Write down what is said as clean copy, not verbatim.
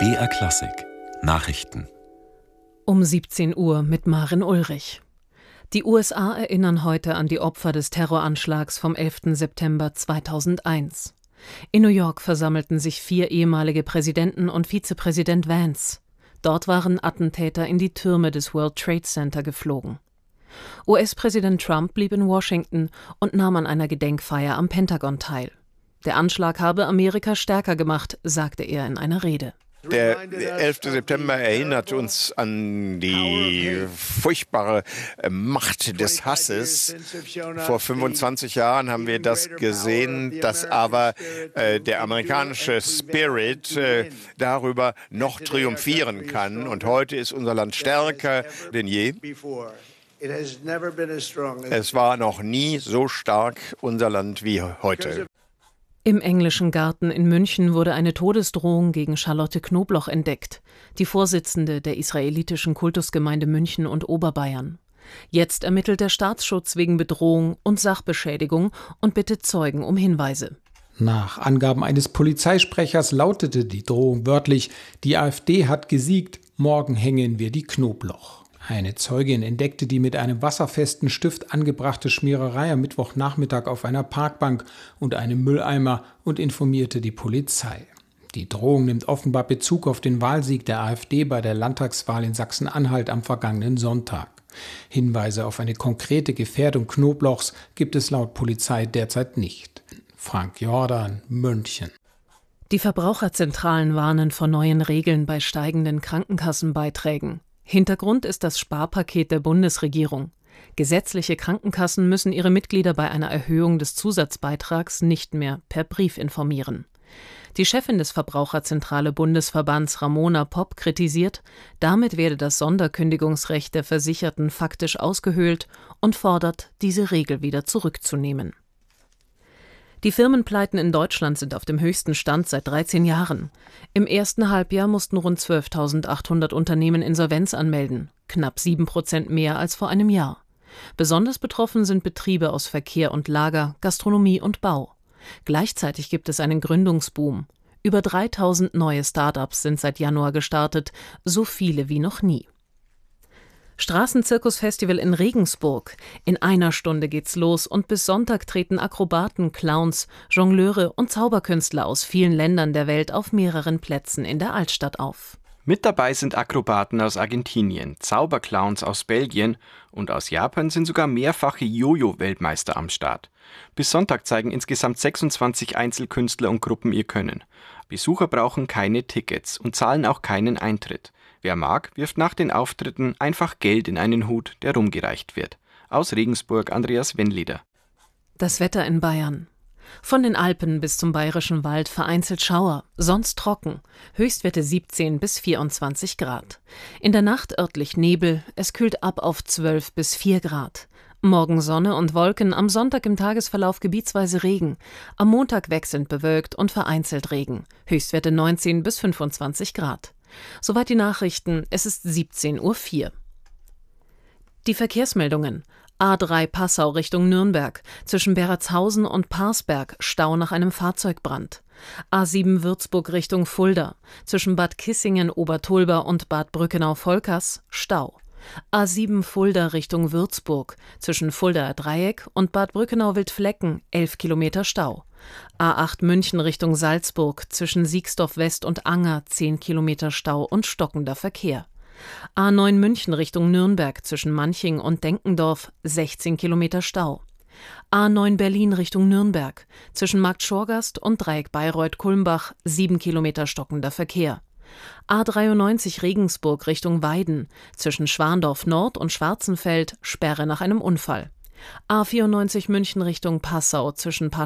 BR Klassik Nachrichten Um 17 Uhr mit Maren Ulrich. Die USA erinnern heute an die Opfer des Terroranschlags vom 11. September 2001. In New York versammelten sich 4 ehemalige Präsidenten und Vizepräsident Vance. Dort waren Attentäter in die Türme des World Trade Center geflogen. US-Präsident Trump blieb in Washington und nahm an einer Gedenkfeier am Pentagon teil. Der Anschlag habe Amerika stärker gemacht, sagte er in einer Rede. Der 11. September erinnert uns an die furchtbare Macht des Hasses. Vor 25 Jahren haben wir das gesehen, dass aber der amerikanische Spirit darüber noch triumphieren kann. Und heute ist unser Land stärker denn je. Es war noch nie so stark, unser Land, wie heute. Im Englischen Garten in München wurde eine Todesdrohung gegen Charlotte Knobloch entdeckt, die Vorsitzende der israelitischen Kultusgemeinde München und Oberbayern. Jetzt ermittelt der Staatsschutz wegen Bedrohung und Sachbeschädigung und bittet Zeugen um Hinweise. Nach Angaben eines Polizeisprechers lautete die Drohung wörtlich: Die AfD hat gesiegt, morgen hängen wir die Knobloch. Eine Zeugin entdeckte die mit einem wasserfesten Stift angebrachte Schmiererei am Mittwochnachmittag auf einer Parkbank und einem Mülleimer und informierte die Polizei. Die Drohung nimmt offenbar Bezug auf den Wahlsieg der AfD bei der Landtagswahl in Sachsen-Anhalt am vergangenen Sonntag. Hinweise auf eine konkrete Gefährdung Knoblochs gibt es laut Polizei derzeit nicht. Frank Jordan, München. Die Verbraucherzentralen warnen vor neuen Regeln bei steigenden Krankenkassenbeiträgen. Hintergrund ist das Sparpaket der Bundesregierung. Gesetzliche Krankenkassen müssen ihre Mitglieder bei einer Erhöhung des Zusatzbeitrags nicht mehr per Brief informieren. Die Chefin des Verbraucherzentrale Bundesverbands Ramona Popp kritisiert, damit werde das Sonderkündigungsrecht der Versicherten faktisch ausgehöhlt und fordert, diese Regel wieder zurückzunehmen. Die Firmenpleiten in Deutschland sind auf dem höchsten Stand seit 13 Jahren. Im ersten Halbjahr mussten rund 12.800 Unternehmen Insolvenz anmelden, knapp 7% mehr als vor einem Jahr. Besonders betroffen sind Betriebe aus Verkehr und Lager, Gastronomie und Bau. Gleichzeitig gibt es einen Gründungsboom. Über 3.000 neue Start-ups sind seit Januar gestartet, so viele wie noch nie. Straßenzirkusfestival in Regensburg. In einer Stunde geht's los und bis Sonntag treten Akrobaten, Clowns, Jongleure und Zauberkünstler aus vielen Ländern der Welt auf mehreren Plätzen in der Altstadt auf. Mit dabei sind Akrobaten aus Argentinien, Zauberclowns aus Belgien und aus Japan sind sogar mehrfache Jojo-Weltmeister am Start. Bis Sonntag zeigen insgesamt 26 Einzelkünstler und Gruppen ihr Können. Besucher brauchen keine Tickets und zahlen auch keinen Eintritt. Wer mag, wirft nach den Auftritten einfach Geld in einen Hut, der rumgereicht wird. Aus Regensburg Andreas Wennleder. Das Wetter in Bayern. Von den Alpen bis zum Bayerischen Wald vereinzelt Schauer, sonst trocken. Höchstwerte 17 bis 24 Grad. In der Nacht örtlich Nebel, es kühlt ab auf 12 bis 4 Grad. Morgen Sonne und Wolken, am Sonntag im Tagesverlauf gebietsweise Regen. Am Montag wechselnd bewölkt und vereinzelt Regen. Höchstwerte 19 bis 25 Grad. Soweit die Nachrichten, es ist 17:04 Uhr. Die Verkehrsmeldungen. A3 Passau Richtung Nürnberg. Zwischen Beratshausen und Parsberg Stau nach einem Fahrzeugbrand. A7 Würzburg Richtung Fulda. Zwischen Bad Kissingen, Obertolba und Bad Brückenau-Volkers Stau. A7 Fulda Richtung Würzburg. Zwischen Fuldaer Dreieck und Bad Brückenau-Wildflecken 11 Kilometer Stau. A8 München Richtung Salzburg. Zwischen Siegsdorf West und Anger 10 Kilometer Stau und stockender Verkehr. A9 München Richtung Nürnberg zwischen Manching und Denkendorf 16 Kilometer Stau. A9 Berlin Richtung Nürnberg zwischen Markt Schorgast und Dreieck Bayreuth-Kulmbach 7 Kilometer stockender Verkehr. A93 Regensburg Richtung Weiden zwischen Schwandorf Nord und Schwarzenfeld Sperre nach einem Unfall. A94 München Richtung Passau zwischen